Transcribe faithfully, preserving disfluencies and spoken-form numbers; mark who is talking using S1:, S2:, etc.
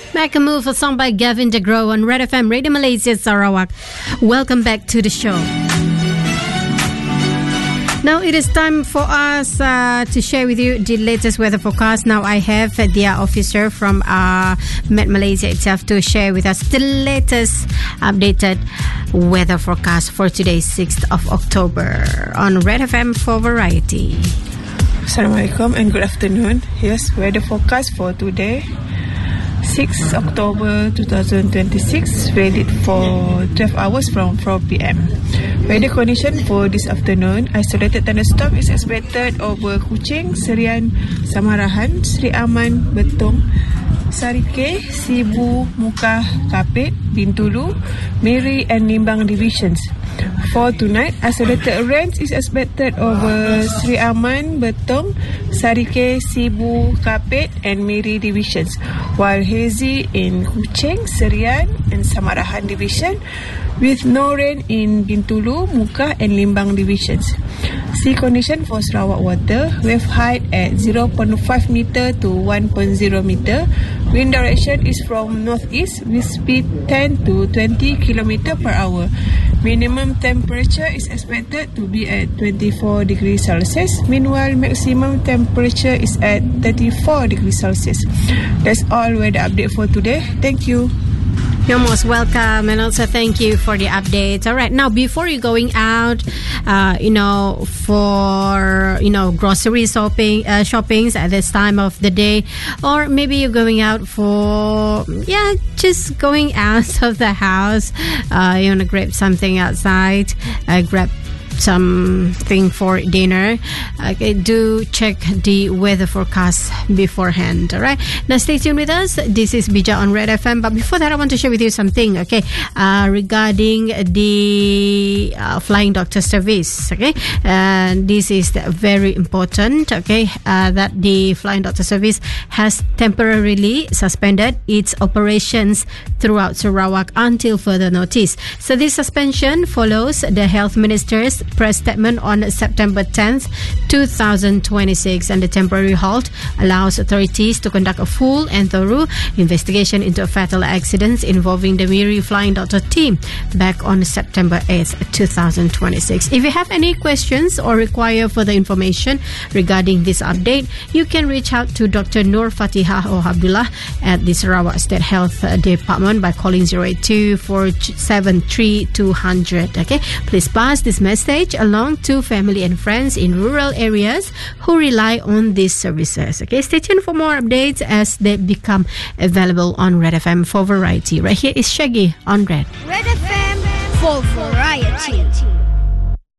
S1: Make a Move, a song by Gavin DeGraw on Red F M, Radio Malaysia, Sarawak. Welcome back to the show. Now it is time for us uh, to share with you the latest weather forecast. Now I have uh, the officer from uh, Met Malaysia itself to share with us the latest updated weather forecast for today, sixth of October, on Red F M for Variety.
S2: Assalamualaikum and good afternoon. Yes, weather forecast for today, sixth of October twenty twenty-six, valid for twelve hours from four p.m. Weather condition for this afternoon: isolated thunderstorm is expected over Kuching, Serian, Samarahan, Sri Aman, Betong, Sarike, Sibu, Muka, Kapit, Bintulu, Miri and Nimbang divisions. For tonight, isolated rain is expected over Sri Aman, Betong, Sarike, Sibu, Kapit and Miri divisions, while hazy in Kuching, Serian and Samarahan division, with no rain in Bintulu, Muka and Limbang divisions. Sea condition for Sarawak water: wave height at zero point five meter to one point zero meter. Wind direction is from northeast with speed ten to twenty kilometer per hour. Minimum temperature is expected to be at twenty-four degrees Celsius. Meanwhile, maximum temperature is at thirty-four degrees Celsius. That's all weather update for today. Thank you.
S1: You're most welcome, and also thank you for the updates. All right, now before you're going out, uh, you know, for you know grocery shopping, uh, shoppings at this time of the day, or maybe you're going out for yeah, just going out of the house. Uh, you want to grab something outside, uh, grab something for dinner. Okay, do check the weather forecast beforehand. All right, now stay tuned with us. This is Bija on Red F M, but before that I want to share with you something, okay, uh, regarding the uh, flying doctor service. Okay, and this is very important, okay, uh, that the flying doctor service has temporarily suspended its operations throughout Sarawak until further notice. So this suspension follows the health minister's press statement on September tenth, twenty twenty-six, and the temporary halt allows authorities to conduct a full and thorough investigation into a fatal accident involving the Miri Flying Doctor team back on September eighth, twenty twenty-six. If you have any questions or require further information regarding this update, you can reach out to Doctor Nur Fatihah or Abdullah at the Sarawak State Health Department by calling zero eight two, four seven three, two hundred. Okay, please pass this message along to family and friends in rural areas who rely on these services. Okay, stay tuned for more updates as they become available on Red F M for Variety. Right here is Shaggy on Red.
S3: Red F M for Variety.